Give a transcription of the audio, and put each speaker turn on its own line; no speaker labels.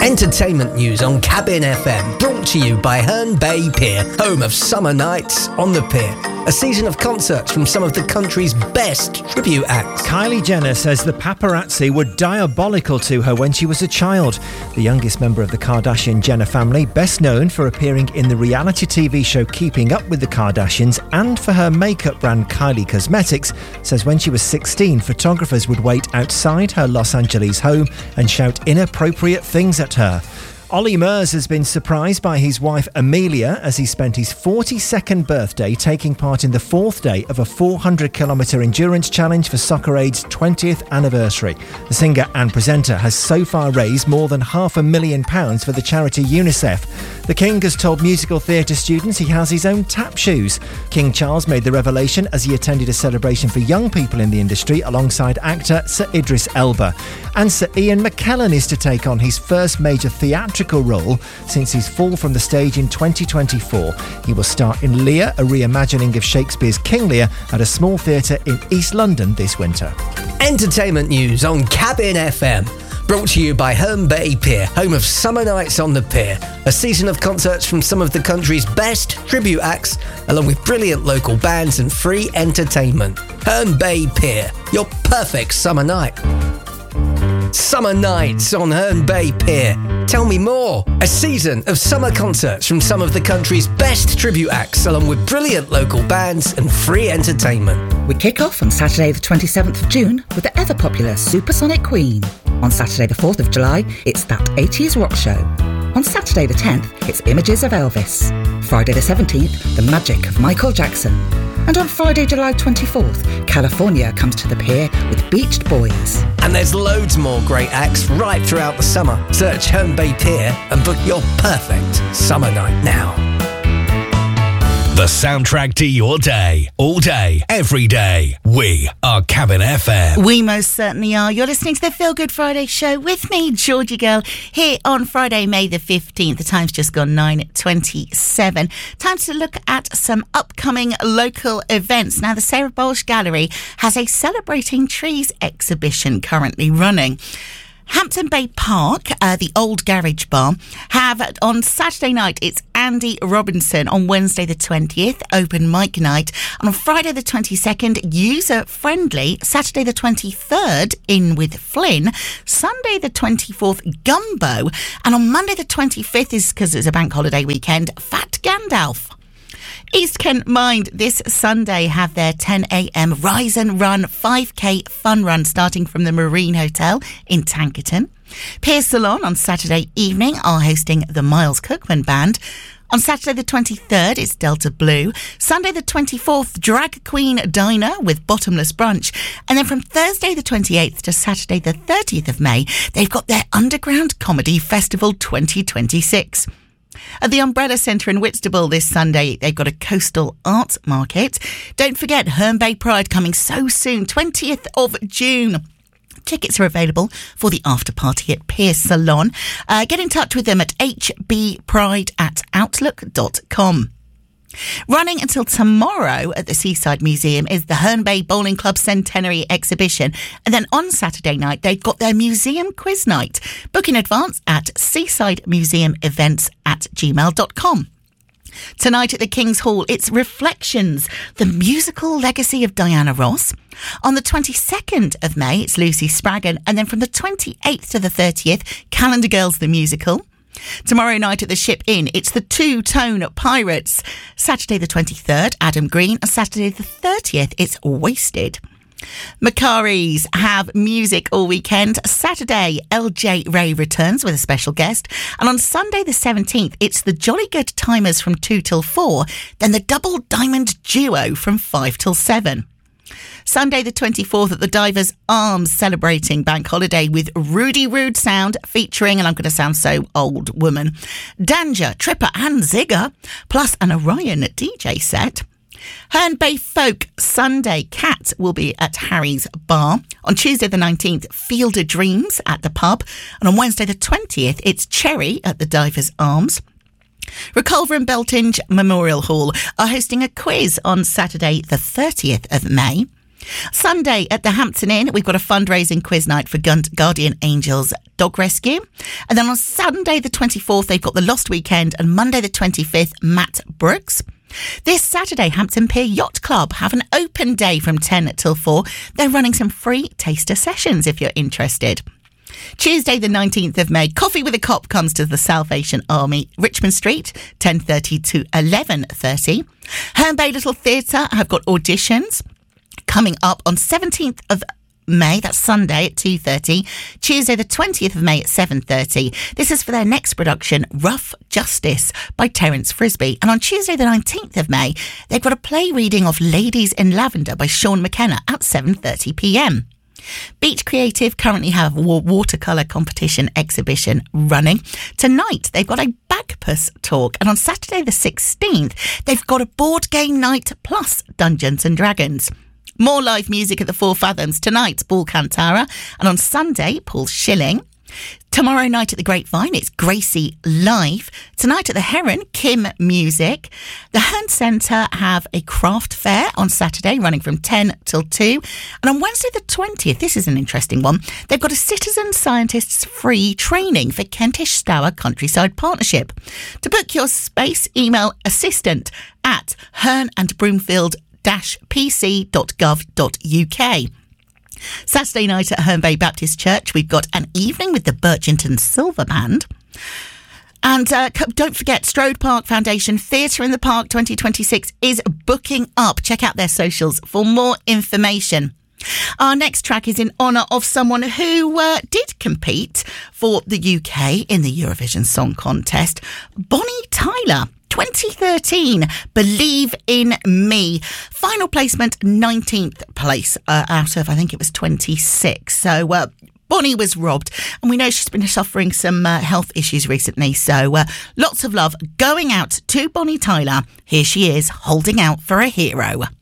Entertainment news on Cabin FM, brought to you by Herne Bay Pier, home of Summer Nights on the Pier. A season of concerts from some of the country's best tribute acts.
Kylie Jenner says the paparazzi were diabolical to her when she was a child. The youngest member of the Kardashian-Jenner family, best known for appearing in the reality TV show Keeping Up with the Kardashians and for her makeup brand Kylie Cosmetics, says when she was 16, photographers would wait outside her Los Angeles home and shout inappropriate things at her. Ollie Murs has been surprised by his wife Amelia as he spent his 42nd birthday taking part in the fourth day of a 400-kilometre endurance challenge for Soccer Aid's 20th anniversary. The singer and presenter has so far raised more than £500,000 for the charity UNICEF. The King has told musical theatre students he has his own tap shoes. King Charles made the revelation as he attended a celebration for young people in the industry alongside actor Sir Idris Elba. And Sir Ian McKellen is to take on his first major theatrical role since his fall from the stage in 2024. He will star in Lear, a reimagining of Shakespeare's King Lear, at a small theatre in East London this winter.
Entertainment news on Cabin FM, brought to you by Herne Bay Pier, home of Summer Nights on the Pier. A season of concerts from some of the country's best tribute acts, along with brilliant local bands and free entertainment. Herne Bay Pier, your perfect summer night. Summer Nights on Herne Bay Pier. Tell me more. A season of summer concerts from some of the country's best tribute acts, along with brilliant local bands and free entertainment.
We kick off on Saturday the 27th of June with the ever-popular Supersonic Queen. On Saturday the 4th of July, it's That 80s Rock Show. On Saturday the 10th, it's Images of Elvis. Friday the 17th, The Magic of Michael Jackson. And on Friday, July 24th, California comes to the Pier with Beached Boys.
And there's loads more great acts right throughout the summer. Search Herne Bay Pier and book your perfect summer night now.
The soundtrack to your day, all day, every day. We are Cabin FM.
We most certainly are. You're listening to the Feel Good Friday show with me, Georgie Girl, here on Friday, May the 15th. The time's just gone 9:27. Time to look at some upcoming local events. Now, the Sarah Bolsh Gallery has a Celebrating Trees exhibition currently running. Hampton Bay Park, the old garage bar, have on Saturday night, it's Andy Robinson. On Wednesday the 20th, open mic night. And on Friday the 22nd, user friendly. Saturday the 23rd, In with Flynn. Sunday the 24th, Gumbo. And on Monday the 25th, is because it's a bank holiday weekend, Fat Gandalf. East Kent Mind this Sunday have their 10 a.m. Rise and Run 5k fun run starting from the Marine Hotel in Tankerton. Pier Salon on Saturday evening are hosting the Miles Cookman Band. On Saturday the 23rd, it's Delta Blue. Sunday the 24th, Drag Queen Diner with Bottomless Brunch. And then from Thursday the 28th to Saturday the 30th of May, they've got their Underground Comedy Festival 2026. At the Umbrella Centre in Whitstable this Sunday, they've got a coastal arts market. Don't forget Herne Bay Pride coming so soon, 20th of June. Tickets are available for the after party at Pier Salon. Get in touch with them at hbpride@outlook.com. Running until tomorrow at the Seaside Museum is the Herne Bay Bowling Club Centenary Exhibition. And then on Saturday night, they've got their museum quiz night. Book in advance at seasidemuseumevents@gmail.com. Tonight at the King's Hall, it's Reflections, the musical legacy of Diana Ross. On the 22nd of May, it's Lucy Spraggan. And then from the 28th to the 30th, Calendar Girls, the musical. Tomorrow night at the Ship Inn, it's the Two Tone Pirates. Saturday the 23rd, Adam Green. And Saturday the 30th, it's Wasted. Macari's have music all weekend. Saturday, LJ Ray returns with a special guest. And on Sunday the 17th, it's the Jolly Good Timers from 2 till 4. Then the Double Diamond Duo from 5 till 7. Sunday the 24th at the Divers Arms, celebrating bank holiday with Rudy Rude Sound featuring, and I'm going to sound so old, woman, Danger, Tripper and Zigger, plus an Orion DJ set. Herne Bay Folk Sunday, Cat will be at Harry's Bar. On Tuesday the 19th, Field of Dreams at the pub. And on Wednesday the 20th, it's Cherry at the Divers Arms. Reculver and Beltinge Memorial Hall are hosting a quiz on Saturday the 30th of May. Sunday at the Hampton Inn, we've got a fundraising quiz night for Guardian Angels Dog Rescue. And then on Sunday the 24th, they've got the Lost Weekend, and Monday the 25th, Matt Brooks. This Saturday, Hampton Pier Yacht Club have an open day from 10 till 4. They're running some free taster sessions if you're interested. Tuesday the 19th of May, Coffee with a Cop comes to the Salvation Army, Richmond Street, 10:30 to 11:30. Herne Bay Little Theatre have got auditions coming up on 17th of May, that's Sunday at 2:30, Tuesday the 20th of May at 7:30. This is for their next production, Rough Justice by Terence Frisbee. And on Tuesday the 19th of May, they've got a play reading of Ladies in Lavender by Sean McKenna at 7:30pm. Beach Creative currently have a watercolour competition exhibition running. Tonight, they've got a Bagpuss talk. And on Saturday the 16th, they've got a board game night plus Dungeons and Dragons. More live music at the Four Fathoms. Tonight, Paul Cantara. And on Sunday, Paul Schilling. Tomorrow night at the Grapevine, it's Gracie Live. Tonight at the Heron, Kim Music. The Herne Centre have a craft fair on Saturday running from 10 till 2. And on Wednesday the 20th, this is an interesting one, they've got a citizen scientists free training for Kentish Stour Countryside Partnership. To book your space, email assistant@herneandbroomfield-pc.gov.uk. Saturday night at Herne Bay Baptist Church, we've got an evening with the Birchington Silver Band. And don't forget, Strode Park Foundation Theatre in the Park 2026 is booking up. Check out their socials for more information. Our next track is in honour of someone who did compete for the UK in the Eurovision Song Contest, Bonnie Tyler. 2013, Believe in Me. Final placement, 19th place out of, I think it was 26. So Bonnie was robbed, and we know she's been suffering some health issues recently. So lots of love going out to Bonnie Tyler. Here she is, holding out for a hero.